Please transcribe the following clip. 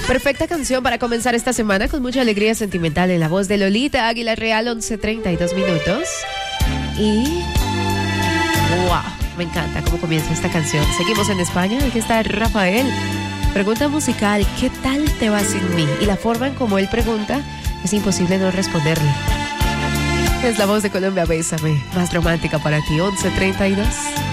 Perfecta canción para comenzar esta semana con mucha alegría sentimental en la voz de Lolita Águila Real, 11:32 minutos. Y wow, me encanta cómo comienza esta canción. Seguimos en España, aquí está Rafael. Pregunta musical, ¿qué tal te va sin mí? Y la forma en como él pregunta, es imposible no responderle. Es la voz de Colombia, Bésame, más romántica para ti, 11:32.